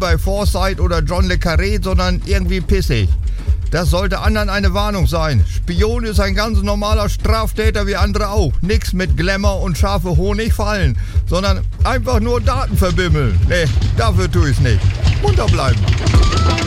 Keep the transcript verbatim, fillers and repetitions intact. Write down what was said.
bei Forsyth oder John le Carré, sondern irgendwie pissig. Das sollte anderen eine Warnung sein. Spion ist ein ganz normaler Straftäter wie andere auch. Nix mit Glamour und scharfe Honig fallen, sondern einfach nur Daten verbimmeln. Nee, dafür tue ich's nicht. Munter bleiben.